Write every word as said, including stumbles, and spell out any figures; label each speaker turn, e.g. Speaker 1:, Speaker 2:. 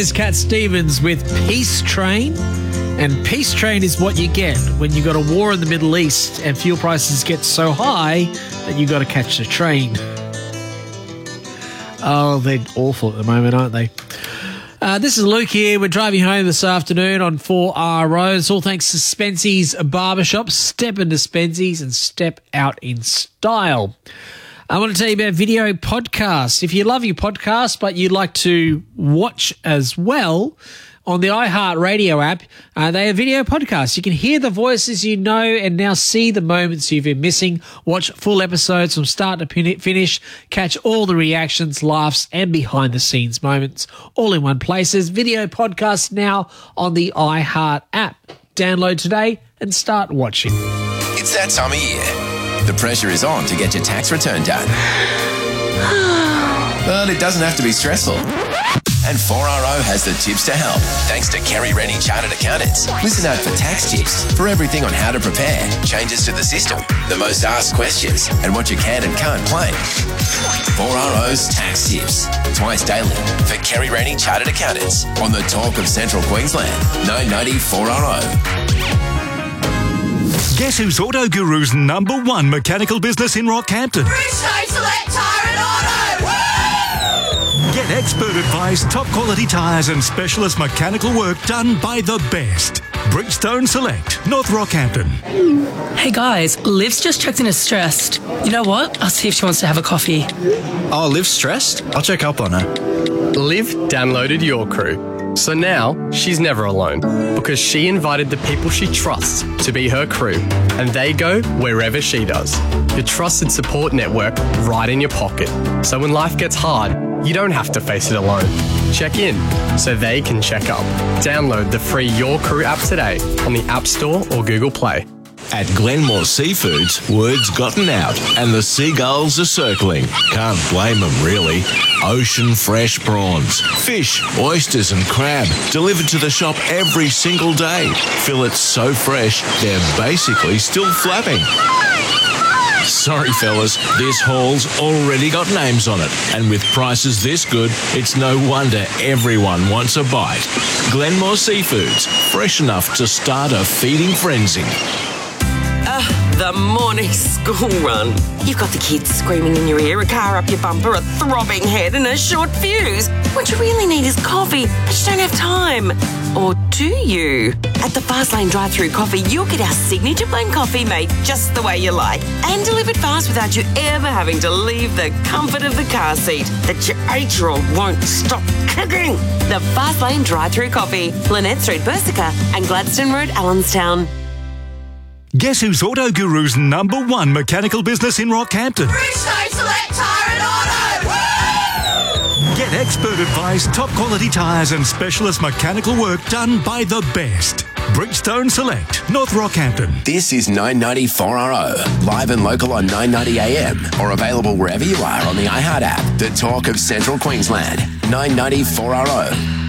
Speaker 1: is Cat Stevens with Peace Train. And Peace Train is what you get when you got a war in the Middle East and fuel prices get so high that you got to catch the train. Oh, they're awful at the moment, aren't they? Uh, this is Luke here. We're driving home this afternoon on four R O. It's all thanks to Spency's Barbershop. Step into Spency's and step out in style. I want to tell you about video podcasts. If you love your podcast but you'd like to watch as well, on the iHeartRadio app, uh, they have video podcasts. You can hear the voices you know and now see the moments you've been missing. Watch full episodes from start to pin- finish. Catch all the reactions, laughs, and behind-the-scenes moments all in one place. There's video podcasts now on the iHeart app. Download today and start watching.
Speaker 2: It's that time of year. The pressure is on to get your tax return done. But it doesn't have to be stressful. And four R O has the tips to help, thanks to Kerry Rennie Chartered Accountants. Listen out for tax tips for everything on how to prepare, changes to the system, the most asked questions, and what you can and can't claim. four R O's Tax Tips, twice daily for Kerry Rennie Chartered Accountants on the Talk of Central Queensland, nine ninety four R O.
Speaker 3: Guess who's Auto Guru's number one mechanical business in Rockhampton?
Speaker 4: Bridgestone Select Tyre and Auto! Woo!
Speaker 3: Get expert advice, top quality tyres and specialist mechanical work done by the best. Bridgestone Select, North Rockhampton.
Speaker 5: Hey guys, Liv's just checked in as stressed. You know what? I'll see if she wants to have a coffee.
Speaker 6: Oh, Liv's stressed? I'll check up on her.
Speaker 7: Liv downloaded Your Crew. So now she's never alone because she invited the people she trusts to be her crew and they go wherever she does. Your trusted support network right in your pocket. So when life gets hard, you don't have to face it alone. Check in so they can check up. Download the free Your Crew app today on the App Store or Google Play.
Speaker 8: At Glenmore Seafoods, word's gotten out and the seagulls are circling. Can't blame them, really. Ocean fresh prawns, fish, oysters and crab delivered to the shop every single day. Fillets so fresh, they're basically still flapping. Sorry, fellas, this haul's already got names on it. And with prices this good, it's no wonder everyone wants a bite. Glenmore Seafoods, fresh enough to start a feeding frenzy.
Speaker 9: Uh, the morning school run. You've got the kids screaming in your ear, a car up your bumper, a throbbing head and a short fuse. What you really need is coffee, but you don't have time. Or do you? At the Fast Lane drive-thru coffee, you'll get our signature blend coffee made just the way you like and delivered fast without you ever having to leave the comfort of the car seat that your eight-year-old won't stop kicking. The Fast Lane drive-thru coffee, Lynette Street, Bersica and Gladstone Road, Allenstown.
Speaker 3: Guess who's Auto Guru's number one mechanical business in Rockhampton?
Speaker 4: Bridgestone Select Tyre and Auto! Woo!
Speaker 3: Get expert advice, top quality tyres and specialist mechanical work done by the best. Bridgestone Select, North Rockhampton.
Speaker 2: This is nine ninety four R O, live and local on nine ninety A M, or available wherever you are on the iHeart app. The Talk of Central Queensland, nine ninety four R O.